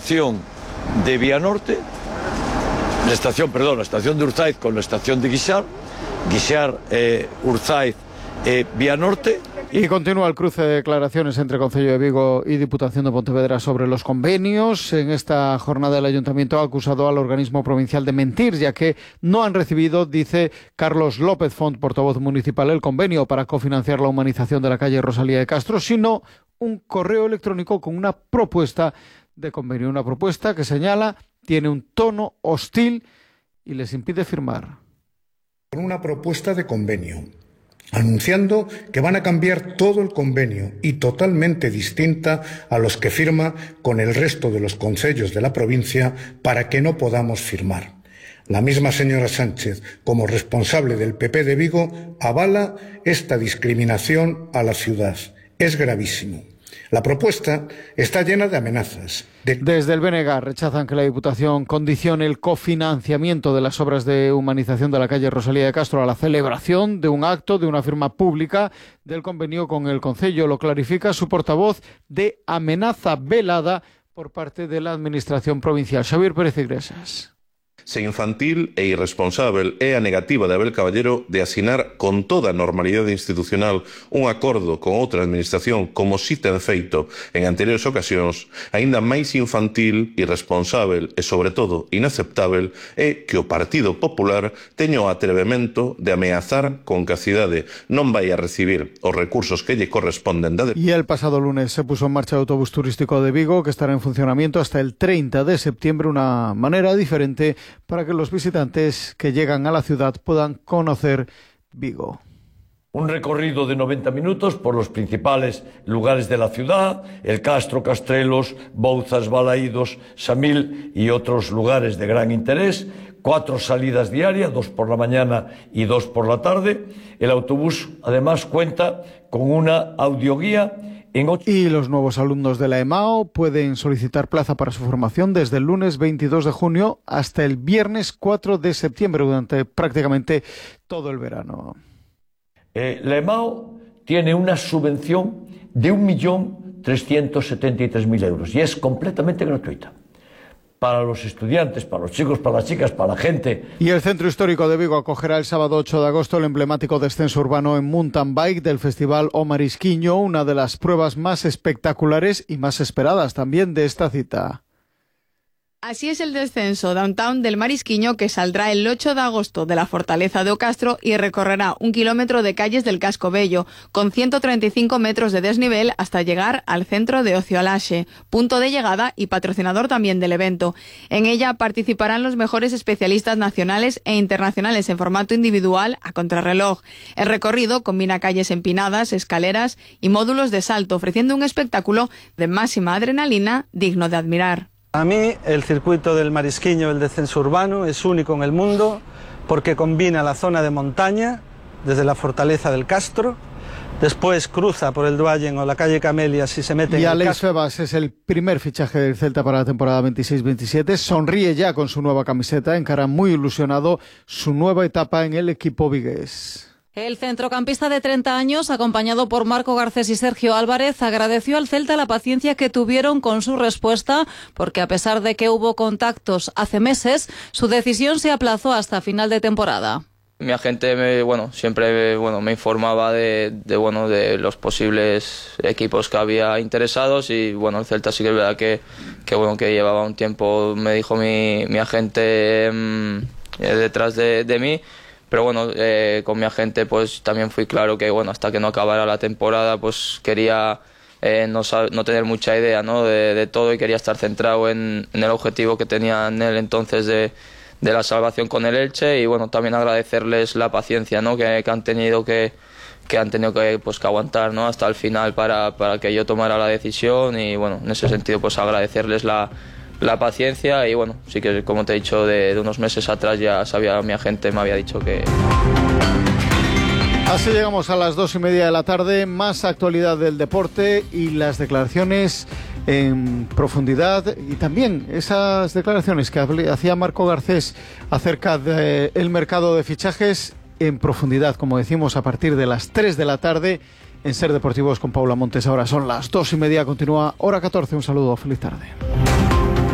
estación de Vianorte, la estación de Urzaiz con la estación de Guixar, Urzaiz, Vianorte. Y continúa el cruce de declaraciones entre Concello de Vigo y Diputación de Pontevedra sobre los convenios. En esta jornada el Ayuntamiento ha acusado al organismo provincial de mentir, ya que no han recibido, dice Carlos López Font, portavoz municipal, el convenio para cofinanciar la humanización de la calle Rosalía de Castro, sino un correo electrónico con una propuesta de convenio. Una propuesta que señala tiene un tono hostil y les impide firmar. Con una propuesta de convenio, anunciando que van a cambiar todo el convenio y totalmente distinta a los que firma con el resto de los concellos de la provincia para que no podamos firmar. La misma señora Sánchez, como responsable del PP de Vigo, avala esta discriminación a la ciudad. Es gravísimo. La propuesta está llena de amenazas. Desde el BNG rechazan que la Diputación condicione el cofinanciamiento de las obras de humanización de la calle Rosalía de Castro a la celebración de un acto, de una firma pública del convenio con el concello. Lo clarifica su portavoz de amenaza velada por parte de la Administración provincial. Xavier Pérez Iglesias. Se infantil e irresponsável é a negativa de Abel Caballero de asinar con toda a normalidade institucional un acordo con outra administración como si ten feito en anteriores ocasións. Aínda máis infantil, irresponsável e, sobre todo, inaceptável é que o Partido Popular teña o atrevemento de ameazar con que a cidade non vai a recibir os recursos que lle corresponden da... Y el pasado lunes se puso en marcha el autobús turístico de Vigo, que estará en funcionamiento hasta el 30 de septiembre, una manera diferente para que los visitantes que llegan a la ciudad puedan conocer Vigo. Un recorrido de 90 minutos por los principales lugares de la ciudad, el Castro, Castrelos, Bouzas, Balaídos, Samil y otros lugares de gran interés. 4 salidas diarias, 2 por la mañana y 2 por la tarde. El autobús además cuenta con una audioguía. Y los nuevos alumnos de la EMAO pueden solicitar plaza para su formación desde el lunes 22 de junio hasta el viernes 4 de septiembre, durante prácticamente todo el verano. La EMAO tiene una subvención de 1.373.000 euros y es completamente gratuita. Para los estudiantes, para los chicos, para las chicas, para la gente. Y el Centro Histórico de Vigo acogerá el sábado 8 de agosto el emblemático descenso urbano en mountain bike del Festival O Marisquiño, una de las pruebas más espectaculares y más esperadas también de esta cita. Así es el descenso downtown del Marisquiño, que saldrá el 8 de agosto de la Fortaleza de Ocastro y recorrerá 1 kilómetro de calles del Casco Bello, con 135 metros de desnivel hasta llegar al centro de Ocio Alaxe, punto de llegada y patrocinador también del evento. En ella participarán los mejores especialistas nacionales e internacionales en formato individual a contrarreloj. El recorrido combina calles empinadas, escaleras y módulos de salto, ofreciendo un espectáculo de máxima adrenalina digno de admirar. A mí el circuito del Marisquiño, el descenso urbano, es único en el mundo porque combina la zona de montaña, desde la Fortaleza del Castro, después cruza por el Duallen o la calle Camelias y se mete en el Alex Febas es el primer fichaje del Celta para la temporada 26-27. Sonríe ya con su nueva camiseta, encara muy ilusionado su nueva etapa en el equipo vigués. El centrocampista de 30 años, acompañado por Marco Garcés y Sergio Álvarez, agradeció al Celta la paciencia que tuvieron con su respuesta, porque a pesar de que hubo contactos hace meses, su decisión se aplazó hasta final de temporada. Mi agente siempre me informaba de los posibles equipos que había interesados y el Celta sí que es verdad que llevaba un tiempo, me dijo mi agente detrás de mí. Pero con mi agente pues también fui claro que hasta que no acabara la temporada pues quería no tener mucha idea, ¿no? de todo, y quería estar centrado en el objetivo que tenía en él entonces de la salvación con el Elche, y también agradecerles la paciencia, ¿no? que han tenido que aguantar, ¿no? hasta el final para que yo tomara la decisión, y en ese sentido pues agradecerles la paciencia, y sí que como te he dicho de unos meses atrás ya sabía, mi agente me había dicho que... Así llegamos a las 2:30 de la tarde, más actualidad del deporte y las declaraciones en profundidad, y también esas declaraciones que hacía Marco Garcés acerca del mercado de fichajes en profundidad, como decimos, a partir de las 3 de la tarde en Ser Deportivos con Paula Montes. Ahora son las 2:30, continúa Hora 14, un saludo, feliz tarde.